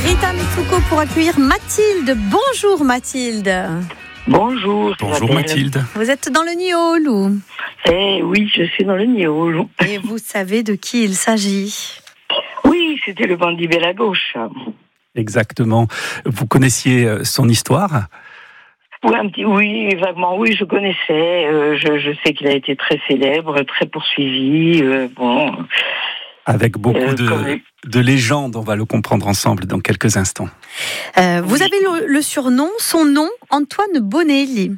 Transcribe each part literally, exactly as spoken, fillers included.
Rita Mitsuko pour accueillir Mathilde. Bonjour Mathilde. Bonjour. Bonjour Mathilde. Vous êtes dans le Niolou. Eh oui, je suis dans le Niolou. Et vous savez de qui il s'agit? Oui, c'était le bandit Bella Gauche. Exactement. Vous connaissiez son histoire? Oui, un petit, oui, vaguement, oui, je connaissais. Euh, je, je sais qu'il a été très célèbre, très poursuivi. Euh, bon. Avec beaucoup euh, de, comme... de légendes, on va le comprendre ensemble dans quelques instants. Euh, vous avez le, le surnom, son nom, Antoine Bonelli.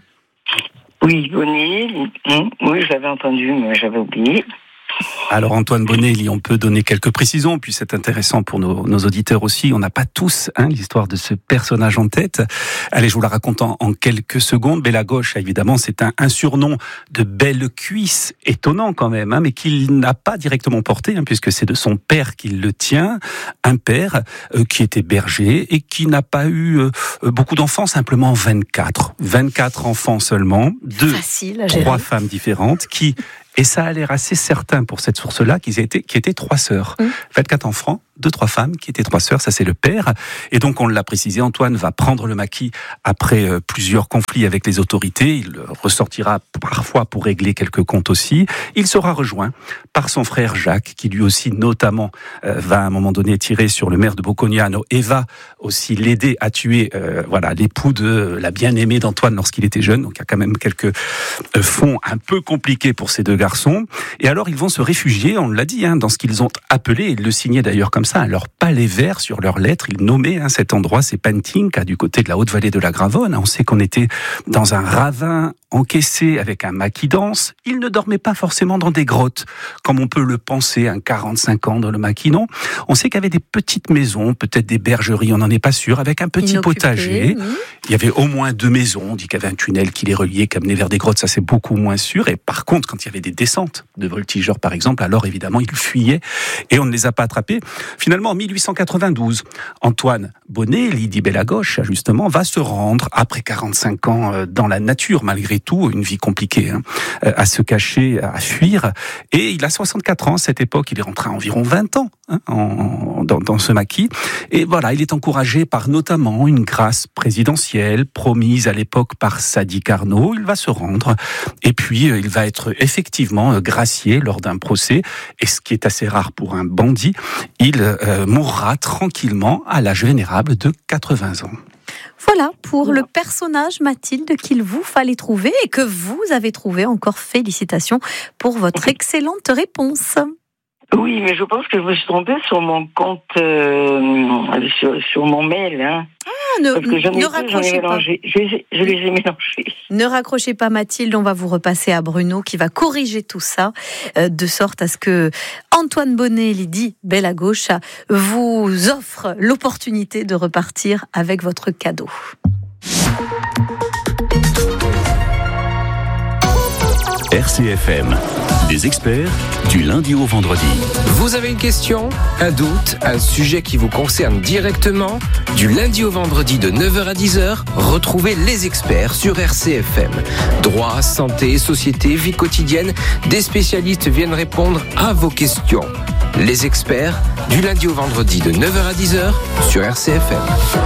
Oui, Bonelli. Oui, je l'avais entendu, mais j'avais oublié. Alors Antoine Bonelli, on peut donner quelques précisions, puis c'est intéressant pour nos, nos auditeurs aussi. On n'a pas tous hein, l'histoire de ce personnage en tête. Allez, je vous la raconte en, en quelques secondes. Bella Gauche, évidemment, c'est un, un surnom de belle cuisse, étonnant quand même, hein, mais qu'il n'a pas directement porté, hein, puisque c'est de son père qu'il le tient, un père euh, qui était berger et qui n'a pas eu euh, beaucoup d'enfants, simplement vingt-quatre. vingt-quatre enfants seulement, deux, Facile à trois gérer. femmes différentes qui... Et ça a l'air assez certain pour cette source-là qu'ils étaient, qui étaient trois sœurs. Mmh. vingt-quatre enfants, deux, trois femmes qui étaient trois sœurs, ça c'est le père. Et donc on l'a précisé, Antoine va prendre le maquis après euh, plusieurs conflits avec les autorités. Il ressortira parfois pour régler quelques comptes aussi. Il sera rejoint par son frère Jacques, qui lui aussi notamment euh, va à un moment donné tirer sur le maire de Boccognano et va aussi l'aider à tuer euh, voilà l'époux de la bien-aimée d'Antoine lorsqu'il était jeune. Donc il y a quand même quelques euh, fonds un peu compliqués pour ces deux garçons. Et alors ils vont se réfugier, on l'a dit, hein, dans ce qu'ils ont appelé, ils le signaient d'ailleurs comme ça, hein, leur palais vert sur leurs lettres. Ils nommaient hein, cet endroit, c'est Pantinka, du côté de la haute vallée de la Gravonne. On sait qu'on était dans un ravin encaissé avec un maquis dense. Ils ne dormaient pas forcément dans des grottes, comme on peut le penser, un quarante-cinq ans dans le maquis, non. On sait qu'il y avait des petites maisons, peut-être des bergeries, on n'en est pas sûr, avec un petit Inoccupé, potager. Oui. Il y avait au moins deux maisons, on dit qu'il y avait un tunnel qui les reliait, qui amenait vers des grottes, ça c'est beaucoup moins sûr. Et par contre, quand il y avait des descentes de voltigeurs par exemple, alors évidemment ils fuyaient et on ne les a pas attrapés. Finalement en mille huit cent quatre-vingt-douze, Antoine Bonelli dit Bella Gauche justement va se rendre après quarante-cinq ans dans la nature malgré tout, une vie compliquée hein, à se cacher, à fuir, et il a soixante-quatre ans à cette époque, il est rentré à environ vingt ans hein, en, dans, dans ce maquis, et voilà, il est encouragé par notamment une grâce présidentielle promise à l'époque par Sadi Carnot. Il va se rendre et puis il va être effectivement gracié lors d'un procès, et ce qui est assez rare pour un bandit, il euh, mourra tranquillement à l'âge vénérable de quatre-vingts ans. Voilà pour le personnage Mathilde qu'il vous fallait trouver et que vous avez trouvé. Encore félicitations pour votre excellente réponse. Oui, mais je pense que je me suis trompée sur mon compte, euh, sur, sur mon mail. Hein. Ah, ne, Parce que j'en ai, ne fait, j'en ai mélangé. Je, les, je les ai mélangés. Ne raccrochez pas Mathilde, on va vous repasser à Bruno qui va corriger tout ça, euh, de sorte à ce que Antoine Bonelli dit Bella Gauche vous offre l'opportunité de repartir avec votre cadeau. R C F M, les experts du lundi au vendredi. Vous avez une question, un doute, un sujet qui vous concerne directement? Du lundi au vendredi de neuf heures à dix heures, retrouvez les experts sur R C F M. Droit, santé, société, vie quotidienne, des spécialistes viennent répondre à vos questions. Les experts, du lundi au vendredi de neuf heures à dix heures sur R C F M.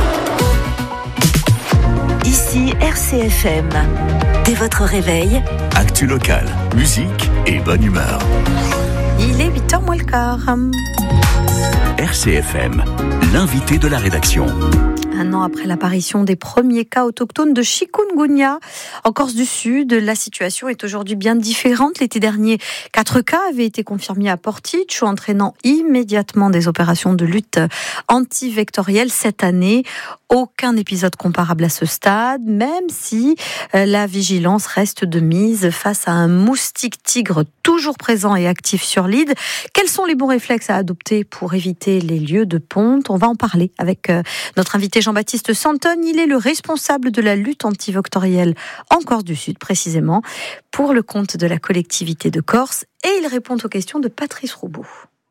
Ici R C F M. Dès votre réveil, actu locale, musique et bonne humeur. Il est huit heures moins le quart. R C F M, l'invité de la rédaction. Un an après l'apparition des premiers cas autochtones de chikungunya en Corse du Sud, la situation est aujourd'hui bien différente. L'été dernier, quatre cas avaient été confirmés à Portich, entraînant immédiatement des opérations de lutte antivectorielle. Cette année, aucun épisode comparable à ce stade, même si la vigilance reste de mise face à un moustique tigre toujours présent et actif sur l'île. Quels sont les bons réflexes à adopter pour éviter les lieux de ponte? On va en parler avec notre invité Jean-Baptiste Santonne. Il est le responsable de la lutte antivectorielle en Corse du Sud, précisément, pour le compte de la collectivité de Corse. Et il répond aux questions de Patrice Roubaud.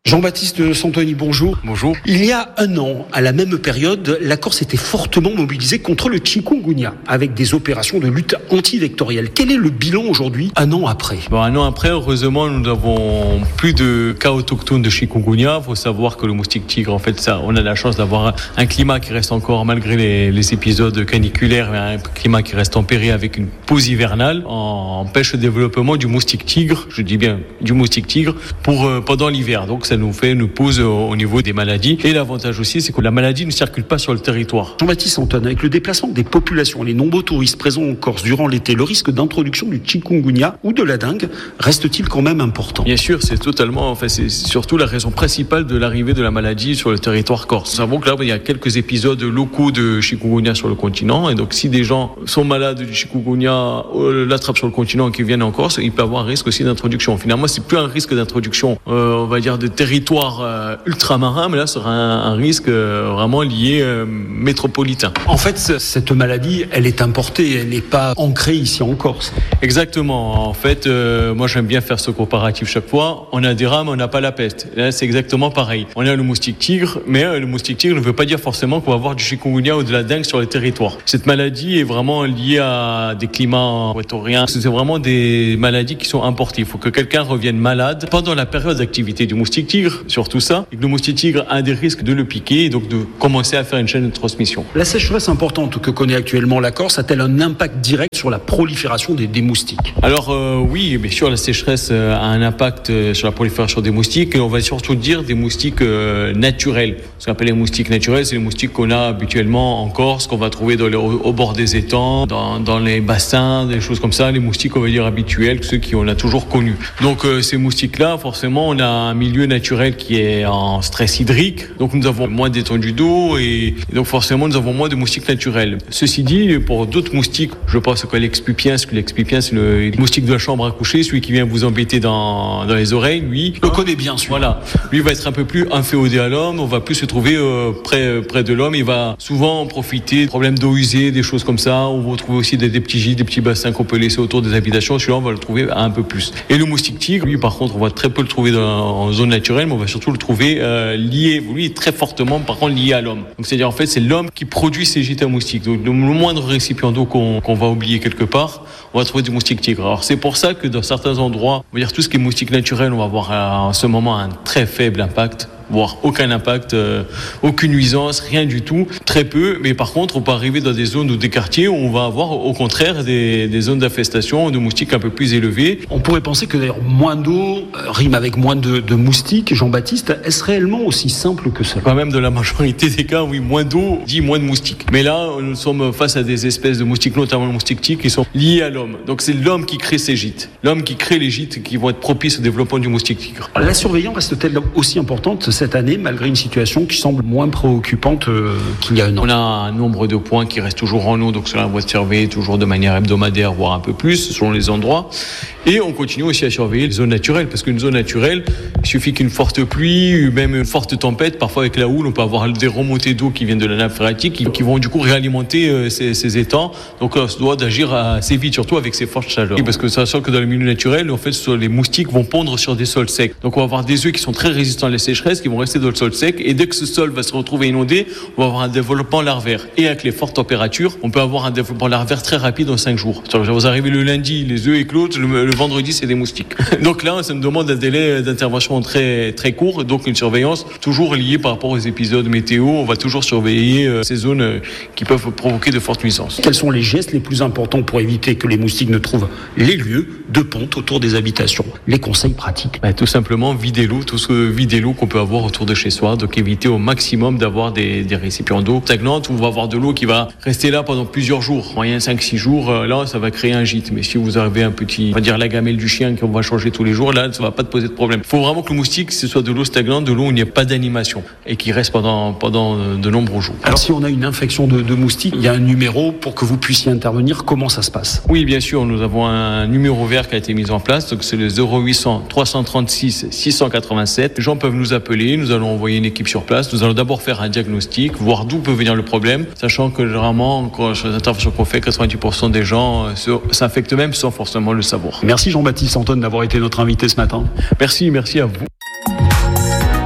Jean-Baptiste Santoni, bonjour. Bonjour. Il y a un an, à la même période, la Corse était fortement mobilisée contre le chikungunya, avec des opérations de lutte anti-vectorielle. Quel est le bilan aujourd'hui, un an après ? Bon, un an après, heureusement, nous n'avons plus de cas autochtones de chikungunya. Il faut savoir que le moustique tigre, en fait, ça, on a la chance d'avoir un climat qui reste encore, malgré les, les épisodes caniculaires, un climat qui reste tempéré avec une pause hivernale, empêche le développement du moustique tigre, je dis bien du moustique tigre, pour, euh, pendant l'hiver. Donc, ça nous fait une pause au niveau des maladies. Et l'avantage aussi, c'est que la maladie ne circule pas sur le territoire. Jean-Baptiste Santoni, avec le déplacement des populations, les nombreux touristes présents en Corse durant l'été, le risque d'introduction du chikungunya ou de la dengue reste-t-il quand même important ? Bien sûr, c'est totalement, enfin, c'est surtout la raison principale de l'arrivée de la maladie sur le territoire corse. Nous savons que là, il y a quelques épisodes locaux de chikungunya sur le continent. Et donc, si des gens sont malades du chikungunya, l'attrapent sur le continent et qui viennent en Corse, il peut y avoir un risque aussi d'introduction. Finalement, c'est plus un risque d'introduction, euh, on va dire, de territoire euh, ultramarin, mais là, ce sera un, un risque euh, vraiment lié euh, métropolitain. En fait, cette maladie, elle est importée, elle n'est pas ancrée ici en Corse. Exactement. En fait, euh, moi, j'aime bien faire ce comparatif chaque fois. On a des rats, mais on n'a pas la peste. Là, c'est exactement pareil. On a le moustique tigre, mais euh, le moustique tigre ne veut pas dire forcément qu'on va avoir du chikungunya ou de la dengue sur les territoires. Cette maladie est vraiment liée à des climats équatoriens. C'est vraiment des maladies qui sont importées. Il faut que quelqu'un revienne malade pendant la période d'activité du moustique tigre, surtout ça, et que le moustique tigre a des risques de le piquer et donc de commencer à faire une chaîne de transmission. La sécheresse importante que connaît actuellement la Corse a-t-elle un impact direct sur la prolifération des, des moustiques ? Alors euh, oui, bien sûr, la sécheresse euh, a un impact euh, sur la prolifération des moustiques, et on va surtout dire des moustiques euh, naturels. Ce qu'on appelle les moustiques naturels, c'est les moustiques qu'on a habituellement en Corse, qu'on va trouver dans les, au, au bord des étangs, dans, dans les bassins, des choses comme ça, les moustiques, on va dire, habituels, ceux qu'on a toujours connus. Donc euh, ces moustiques-là, forcément, on a un milieu naturel qui est en stress hydrique, donc nous avons moins d'étendue d'eau, et, et donc forcément, nous avons moins de moustiques naturels. Ceci dit, pour d'autres moustiques, je pense que l'expupiens, que l'expupiens, c'est le moustique de la chambre à coucher, celui qui vient vous embêter dans, dans les oreilles, lui. Je le connais bien, celui-là. Voilà. Lui va être un peu plus inféodé à l'homme, on va plus se trouver euh, près, près de l'homme, il va souvent profiter de problèmes d'eau usée, des choses comme ça. On va retrouver aussi des, des petits gîtes, des petits bassins qu'on peut laisser autour des habitations. Celui-là, on va le trouver un peu plus. Et le moustique tigre, lui, par contre, on va très peu le trouver dans, en zone naturelle, mais on va surtout le trouver euh, lié, lui, très fortement, par contre, lié à l'homme. Donc, c'est-à-dire, en fait, c'est l'homme qui produit ces gîtes à moustiques. Donc, le moindre récipient d'eau qu'on, qu'on va oublier quelque part, on va trouver du moustique tigre. Alors, c'est pour ça que dans certains endroits, on va dire tout ce qui est moustique naturel, on va avoir euh, en ce moment un très faible impact, voire aucun impact, euh, aucune nuisance, rien du tout, très peu. Mais par contre, on peut arriver dans des zones ou des quartiers où on va avoir au contraire des, des zones d'infestation de moustiques un peu plus élevées. On pourrait penser que d'ailleurs moins d'eau euh, rime avec moins de, de moustiques. Jean-Baptiste, est-ce réellement aussi simple que ça ? Quand même, dans la majorité des cas, oui, moins d'eau dit moins de moustiques. Mais là, nous sommes face à des espèces de moustiques, notamment le moustique tigre, qui sont liés à l'homme. Donc c'est l'homme qui crée ces gîtes. L'homme qui crée les gîtes qui vont être propices au développement du moustique tigre. La surveillance reste-t-elle aussi importante cette année, malgré une situation qui semble moins préoccupante euh, qu'il y a un an? On a un nombre de points qui reste toujours en eau, donc cela va être surveillé toujours de manière hebdomadaire, voire un peu plus, selon les endroits. Et on continue aussi à surveiller les zones naturelles, parce qu'une zone naturelle, il suffit qu'une forte pluie, même une forte tempête, parfois avec la houle, on peut avoir des remontées d'eau qui viennent de la nappe phréatique, qui, qui vont du coup réalimenter euh, ces, ces étangs. Donc on se doit d'agir assez vite, surtout avec ces fortes chaleurs. Parce que ça sent que dans le milieu naturel, en fait, les moustiques vont pondre sur des sols secs. Donc on va avoir des œufs qui sont très résistants à la sécheresse, qui vont rester dans le sol sec, et dès que ce sol va se retrouver inondé, on va avoir un développement larvaire. Et avec les fortes températures, on peut avoir un développement larvaire très rapide en cinq jours. Vous arrivez le lundi, les œufs éclosent, le, le vendredi, c'est des moustiques. Donc là, ça nous demande un délai d'intervention très, très court, donc une surveillance toujours liée par rapport aux épisodes météo. On va toujours surveiller euh, ces zones euh, qui peuvent provoquer de fortes nuisances. Quels sont les gestes les plus importants pour éviter que les moustiques ne trouvent les lieux de ponte autour des habitations? Les conseils pratiques? Bah, tout simplement, vider l'eau, tout ce vider l'eau qu'on peut avoir autour de chez soi. Donc éviter au maximum d'avoir des, des récipients d'eau stagnante où on va avoir de l'eau qui va rester là pendant plusieurs jours. En moyenne cinq six jours, euh, là, ça va créer un gîte. Mais si vous avez un petit, on va dire la gamelle du chien qu'on va changer tous les jours, là, ça va pas te poser de problème. Il faut vraiment que le moustique, ce soit de l'eau stagnante, de l'eau où il n'y a pas d'animation et qui reste pendant, pendant de nombreux jours. Alors si on a une infection de, de moustiques, il y a un numéro pour que vous puissiez intervenir. Comment ça se passe? Oui, bien sûr, nous avons un numéro vert qui a été mis en place. Donc c'est le zéro huit cents trois cent trente-six six cent quatre-vingt-sept. Les gens peuvent nous appeler, nous allons envoyer une équipe sur place. Nous allons d'abord faire un diagnostic, voir d'où peut venir le problème, sachant que généralement, sur les interventions qu'on fait, quatre-vingt-dix pour cent des gens s'infectent même sans forcément le savoir. Merci Jean-Baptiste Santoni d'avoir été notre invité ce matin. Merci, merci à vous.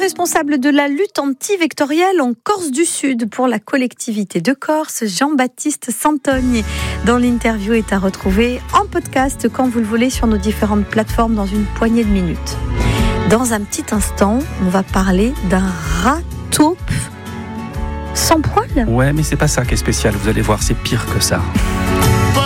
responsable de la lutte anti-vectorielle en Corse du Sud pour la collectivité de Corse, Jean-Baptiste Santoni, dont l'interview est à retrouver en podcast quand vous le voulez sur nos différentes plateformes dans une poignée de minutes. Dans un petit instant, on va parler d'un rat taupe sans poil. Ouais, mais c'est pas ça qui est spécial. Vous allez voir, c'est pire que ça.